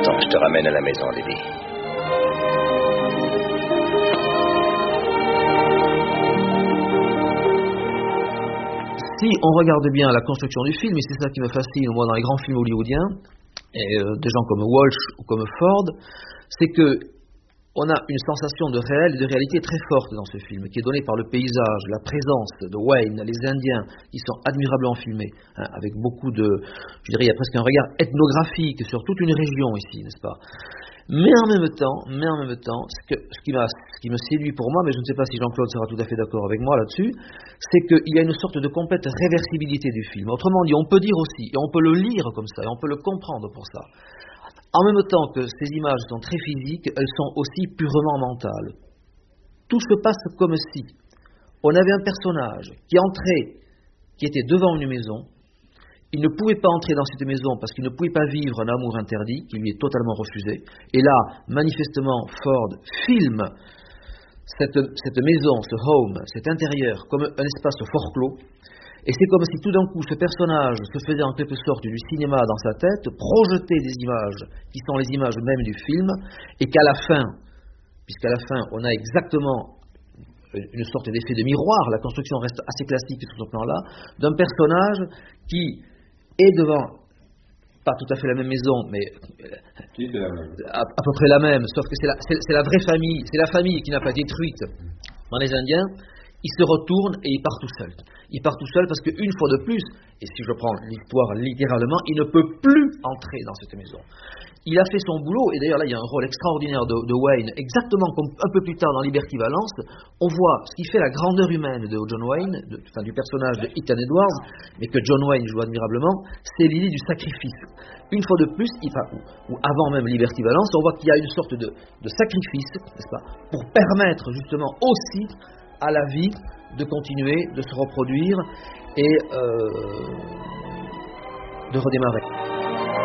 Attends, je te ramène à la maison, Lily. Si on regarde bien la construction du film, et c'est ça qui me fascine, moi, dans les grands films hollywoodiens, et des gens comme Walsh ou comme Ford, c'est que on a une sensation de réel et de réalité très forte dans ce film, qui est donnée par le paysage, la présence de Wayne, les Indiens, qui sont admirablement filmés, hein, avec beaucoup de, je dirais, il y a presque un regard ethnographique sur toute une région ici, n'est-ce pas ? Mais en même temps, ce qui me séduit pour moi, mais je ne sais pas si Jean-Claude sera tout à fait d'accord avec moi là-dessus, c'est qu'il y a une sorte de complète réversibilité du film. Autrement dit, on peut dire aussi, et on peut le lire comme ça, et on peut le comprendre pour ça. En même temps que ces images sont très physiques, elles sont aussi purement mentales. Tout se passe comme si on avait un personnage qui entrait, qui était devant une maison. Il ne pouvait pas entrer dans cette maison parce qu'il ne pouvait pas vivre un amour interdit qui lui est totalement refusé. Et là, manifestement, Ford filme cette maison, ce home, cet intérieur, comme un espace fort clos. Et c'est comme si tout d'un coup, ce personnage se faisait en quelque sorte du cinéma dans sa tête, projetait des images qui sont les images même du film, et qu'à la fin, puisqu'à la fin, on a exactement une sorte d'effet de miroir, la construction reste assez classique sur ce plan-là, d'un personnage qui est devant, pas tout à fait la même maison, mais à peu près la même, sauf que c'est la vraie famille, c'est la famille qui n'a pas détruite dans les Indiens. Il se retourne et il part tout seul. Il part tout seul parce qu'une fois de plus, et si je prends l'histoire littéralement, il ne peut plus entrer dans cette maison. Il a fait son boulot, et d'ailleurs là il y a un rôle extraordinaire de Wayne, exactement comme un peu plus tard dans Liberty Valance. On voit ce qui fait la grandeur humaine de John Wayne, du personnage de Ethan Edwards, mais que John Wayne joue admirablement, c'est l'idée du sacrifice. Une fois de plus, ou avant même Liberty Valance, on voit qu'il y a une sorte de sacrifice, n'est-ce pas, pour permettre justement aussi à la vie de continuer, de se reproduire et de redémarrer.